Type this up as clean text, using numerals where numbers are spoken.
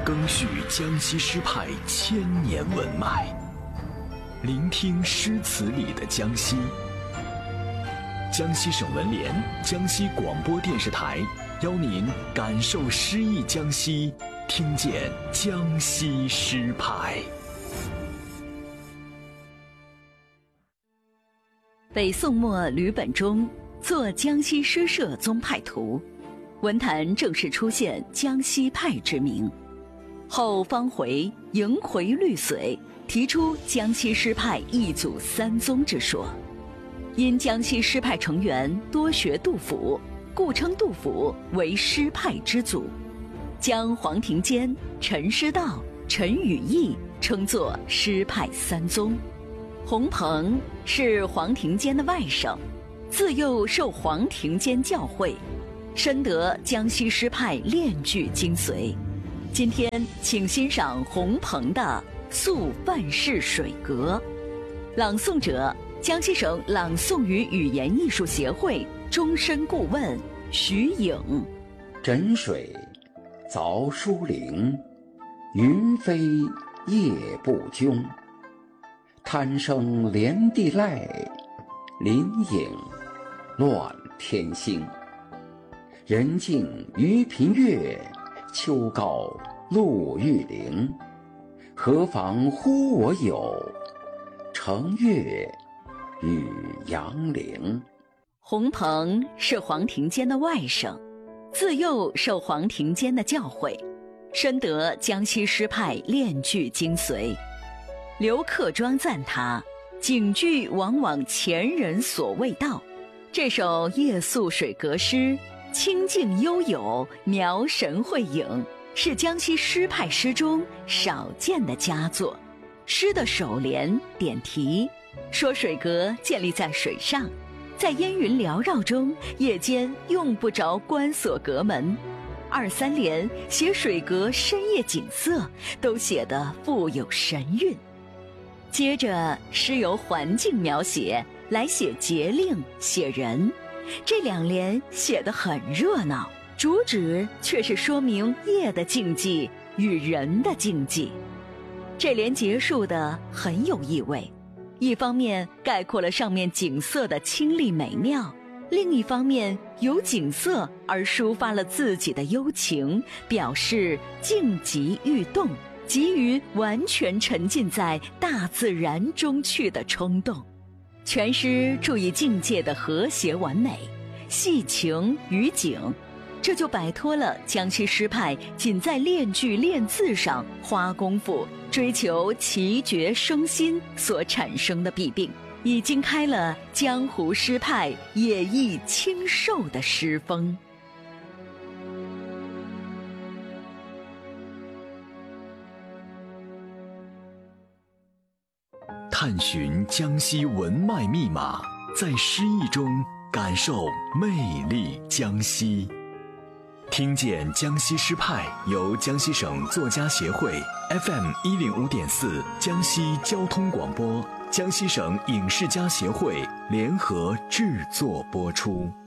更续江西诗派千年文脉，聆听诗词里的江西。江西省文联、江西广播电视台邀您感受诗意江西，听见江西诗派。 北宋末吕本中作《江西诗社宗派图》，文坛正式出现江西派之名。后方回、迎回绿髓提出江西诗派一祖三宗之说。因江西诗派成员多学杜甫，故称杜甫为诗派之祖，将黄庭坚、陈师道、陈与义称作诗派三宗。洪鹏是黄庭坚的外甥，自幼受黄庭坚教诲，深得江西诗派炼句精髓。今天请欣赏洪鹏的《宿范氏水阁》，朗诵者江西省朗诵与语言艺术协会终身顾问徐颖。 枕水凿疏陵，云飞夜不迥。贪生连地籁，林影乱天星。人静于平月，秋高露玉陵。何妨乎我有，乘月与杨陵。 洪鹏是黄庭坚的外甥，自幼受黄庭坚的教诲，深得江西诗派炼句精髓。刘克庄赞他警句往往前人所未到。这首夜宿水阁诗清静悠有，描神绘影，是江西诗派诗中少见的佳作。诗的首联点题说水阁建立在水上，在烟云缭绕中，夜间用不着关锁阁门。二三联写水阁深夜景色，都写得富有神韵。接着诗由环境描写来写节令写人，这两联写得很热闹，主旨却是说明夜的静寂与人的静寂。这联结束的很有意味，一方面概括了上面景色的清丽美妙，另一方面由景色而抒发了自己的幽情，表示静极欲动，急于完全沉浸在大自然中去的冲动。全诗注意境界的和谐完美，细情于景，这就摆脱了江西诗派仅在练句练字上花功夫，追求奇绝生新所产生的弊病，已经开了江湖诗派野逸清瘦的诗风。 探寻江西文脉密码，在诗意中感受魅力江西。听见江西诗派由江西省作家协会 FM105.4 江西交通广播、江西省影视家协会联合制作播出。